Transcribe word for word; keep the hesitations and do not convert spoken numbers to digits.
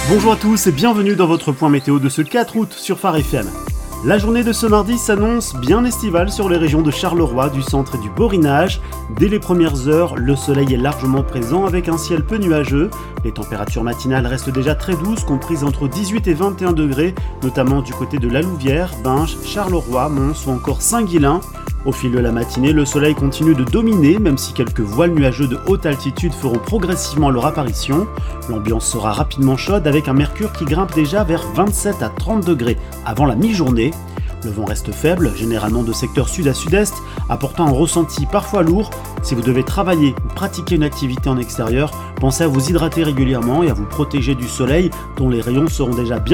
Bonjour à tous et bienvenue dans votre point météo de ce quatre août sur Phare F M. La journée de ce mardi s'annonce bien estivale sur les régions de Charleroi, du centre et du Borinage. Dès les premières heures, le soleil est largement présent avec un ciel peu nuageux. Les températures matinales restent déjà très douces, comprises entre dix-huit et vingt et un degrés, notamment du côté de la Louvière, Binche, Charleroi, Mons ou encore Saint-Guilain. Au fil de la matinée, le soleil continue de dominer, même si quelques voiles nuageux de haute altitude feront progressivement leur apparition. L'ambiance sera rapidement chaude avec un mercure qui grimpe déjà vers vingt-sept à trente degrés avant la mi-journée. Le vent reste faible, généralement de secteur sud à sud-est, apportant un ressenti parfois lourd. Si vous devez travailler ou pratiquer une activité en extérieur, pensez à vous hydrater régulièrement et à vous protéger du soleil dont les rayons seront déjà bien